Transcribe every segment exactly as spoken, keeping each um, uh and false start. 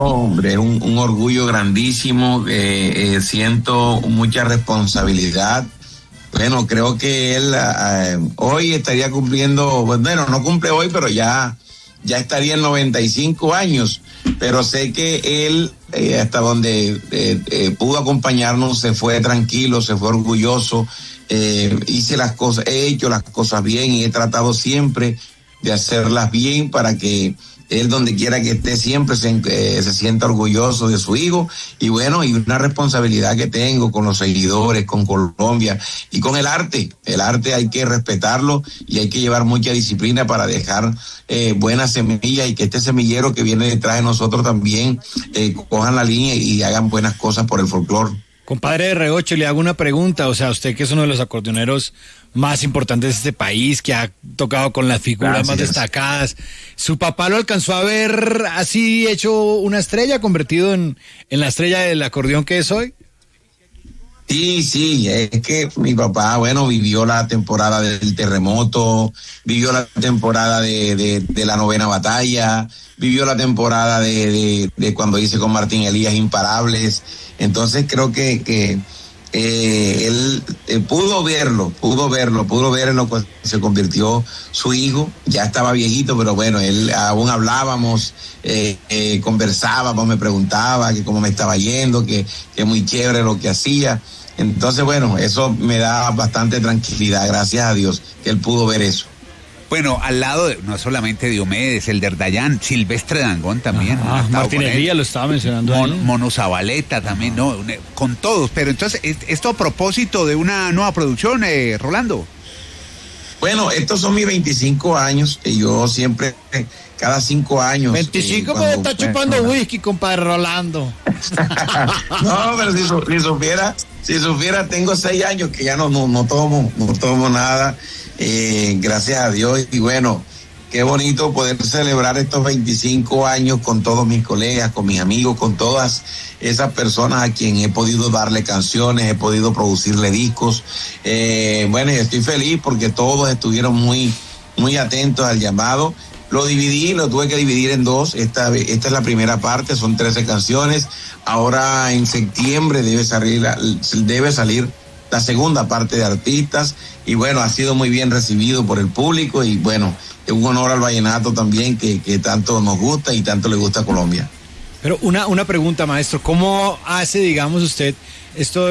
Hombre, un, un orgullo grandísimo, eh, eh, siento mucha responsabilidad. Bueno, creo que él eh, hoy estaría cumpliendo, bueno, no cumple hoy, pero ya, ya estaría en noventa y cinco años, pero sé que él, eh, hasta donde eh, eh, pudo acompañarnos, se fue tranquilo, se fue orgulloso, eh, hice las cosas, he hecho las cosas bien y he tratado siempre de hacerlas bien para que él, donde quiera que esté, siempre se, eh, se sienta orgulloso de su hijo. Y bueno, y una responsabilidad que tengo con los seguidores, con Colombia y con el arte. El arte hay que respetarlo y hay que llevar mucha disciplina para dejar eh, buenas semillas, y que este semillero que viene detrás de nosotros también eh, cojan la línea y hagan buenas cosas por el folclore. Compadre R ocho, le hago una pregunta. O sea, usted, que es uno de los acordeoneros más importantes de este país, que ha tocado con las figuras Gracias. Más destacadas, ¿su papá lo alcanzó a ver así hecho una estrella, convertido en, en la estrella del acordeón que es hoy? Sí, sí, es que mi papá, bueno, vivió la temporada del terremoto, vivió la temporada de, de, de la novena batalla, vivió la temporada de, de, de cuando hice con Martín Elías Imparables. Entonces creo que, que eh, él eh, pudo verlo, pudo verlo, pudo verlo cuando se convirtió su hijo. Ya estaba viejito, pero bueno, él aún hablábamos, eh, eh, conversábamos, me preguntaba que cómo me estaba yendo, que, que muy chévere lo que hacía. Entonces, bueno, eso me da bastante tranquilidad, gracias a Dios, que él pudo ver eso. Bueno, al lado de, no solamente Diomedes, el de Erdayán, Silvestre Dangond también. Ah, Martín Elías lo estaba mencionando. Mon, ahí. Mono Zabaleta también, no, con todos. Pero entonces, esto a propósito de una nueva producción, eh, Rolando. Bueno, estos son mis veinticinco años, y yo siempre, cada cinco años... veinticinco, eh, cuando, pues está chupando eh, whisky, compadre Rolando. No, pero si, si supiera, si supiera, tengo seis años que ya no, no, no tomo, no tomo nada. Eh, gracias a Dios, y bueno, qué bonito poder celebrar estos veinticinco años con todos mis colegas, con mis amigos, con todas esas personas a quien he podido darle canciones, he podido producirle discos. Eh, bueno, y estoy feliz porque todos estuvieron muy, muy atentos al llamado. Lo dividí, lo tuve que dividir en dos. Esta, esta es la primera parte, son trece canciones. Ahora en septiembre debe salir, debe salir la segunda parte de artistas, y bueno, ha sido muy bien recibido por el público, y bueno, es un honor al vallenato también, que, que tanto nos gusta y tanto le gusta a Colombia. Pero una, una pregunta, maestro, ¿cómo hace, digamos, usted esto?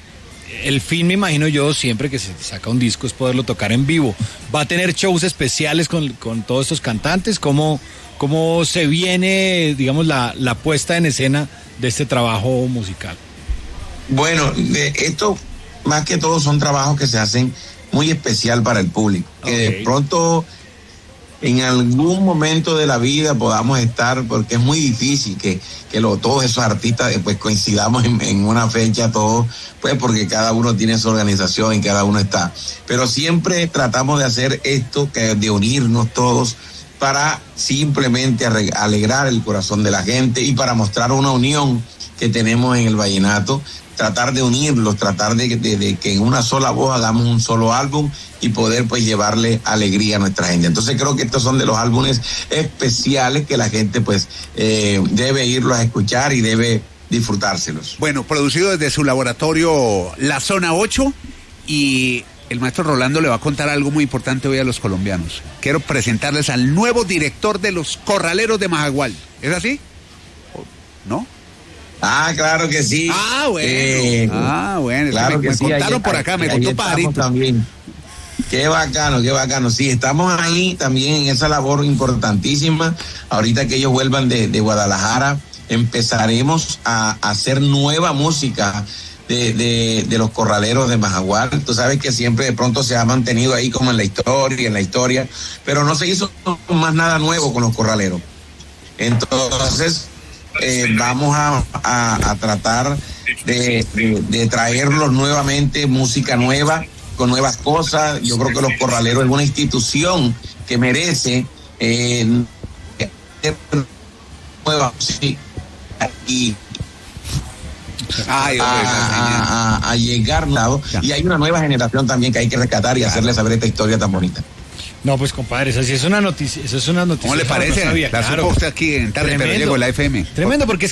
El fin, me imagino yo, siempre que se saca un disco, es poderlo tocar en vivo. ¿Va a tener shows especiales con, con todos estos cantantes? ¿Cómo, cómo se viene, digamos, la, la puesta en escena de este trabajo musical? Bueno, esto más que todo son trabajos que se hacen muy especial para el público. Okay. Que de pronto en algún momento de la vida podamos estar, porque es muy difícil que, que lo, todos esos artistas después coincidamos en, en una fecha, todos, pues porque cada uno tiene su organización y cada uno está. Pero siempre tratamos de hacer esto, que de unirnos todos para simplemente alegrar el corazón de la gente y para mostrar una unión que tenemos en el vallenato. Tratar de unirlos, tratar de, de, de que en una sola voz hagamos un solo álbum y poder pues llevarle alegría a nuestra gente. Entonces creo que estos son de los álbumes especiales que la gente pues eh, debe irlos a escuchar y debe disfrutárselos. Bueno, producido desde su laboratorio La Zona ocho, y el maestro Rolando le va a contar algo muy importante hoy a los colombianos. Quiero presentarles al nuevo director de los Corraleros de Majagual. ¿Es así? ¿No? Ah, claro que sí. Ah, bueno. Eh, ah, bueno. Claro me, que me sí. contaron ayer, por acá, me contó Pajarito. También. Qué bacano, qué bacano. Sí, estamos ahí también en esa labor importantísima. Ahorita que ellos vuelvan de, de Guadalajara, empezaremos a, a hacer nueva música de, de, de los Corraleros de Majagual. Tú sabes que siempre de pronto se ha mantenido ahí como en la historia, en la historia, pero no se hizo más nada nuevo con los Corraleros. Entonces, Eh, vamos a, a, a tratar de, de, de traerlos nuevamente, música nueva, con nuevas cosas. Yo creo que los Corraleros es una institución que merece eh, nueva música y Ay, a, a, a, a llegar, y hay una nueva generación también que hay que rescatar y hacerle saber esta historia tan bonita. No, pues compadre, esa sí es una noticia, eso es una noticia. ¿Cómo le parece? No sabía, la claro. supo usted aquí en tarde, pero llegó la F M. Tremendo, porque es